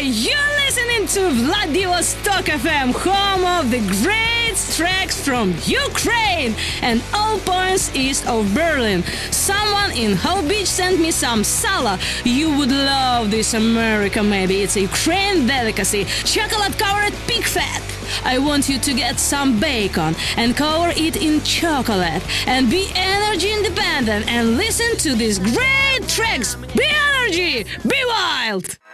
you're listening to Vladivostok FM, home of the great tracks from Ukraine and all points east of Berlin. Someone in How Beach sent me some sala. You would love this, America, maybe. It's a Ukraine delicacy, chocolate-covered pig fat. I want you to get some bacon and cover it in chocolate and be energy independent and listen to these great tracks. Be energy, be wild!